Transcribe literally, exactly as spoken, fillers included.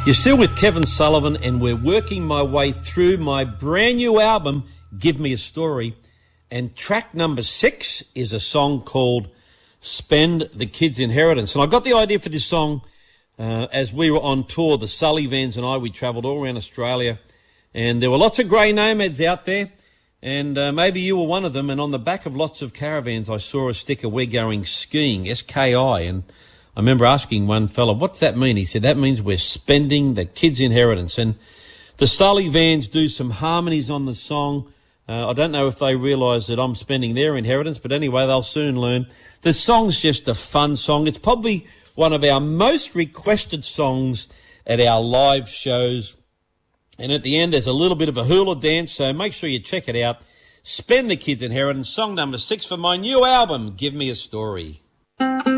You're still with Kevin Sullivan, and we're working my way through my brand new album, Give Me a Story. And track number six is a song called Spend the Kids' Inheritance. And I got the idea for this song uh, as we were on tour, the Sullivans and I. We travelled all around Australia, and there were lots of grey nomads out there, and uh, maybe you were one of them. And on the back of lots of caravans, I saw a sticker, "We're going skiing," S K I, and I remember asking one fella, "What's that mean?" He said, "That means we're spending the kids' inheritance." And the Sullivans do some harmonies on the song. Uh, I don't know if they realise that I'm spending their inheritance, but anyway, they'll soon learn. The song's just a fun song. It's probably one of our most requested songs at our live shows. And at the end, there's a little bit of a hula dance, so make sure you check it out. Spend the Kids' Inheritance, song number six for my new album, Give Me a Story.